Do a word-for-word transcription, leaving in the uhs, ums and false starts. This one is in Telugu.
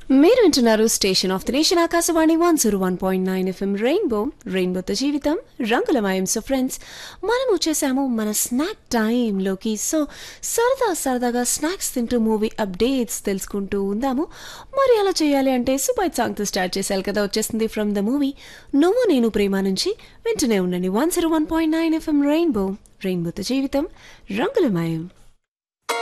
మీరు వింటున్నారు station of the nation Akashvani one zero one point nine FM rainbow రెయిన్బోతో జీవితం రంగులమయం. సో ఫ్రెండ్స్, మనం వచ్చేసాము మన స్నాక్ టైంలోకి. సో సరదా సరదాగా స్నాక్స్ తింటూ మూవీ అప్డేట్స్ తెలుసుకుంటూ ఉందాము. మరి అలా చేయాలి అంటే సుబైట్ సాంగ్తో స్టార్ట్ చేశారు కదా. వచ్చేసింది ఫ్రమ్ ద మూవీ నువ్వు నేను ప్రేమ నుంచి. వింటూనే ఉండండి one zero one point nine FM rainbow రెయిన్బోతో జీవితం రంగులమయం.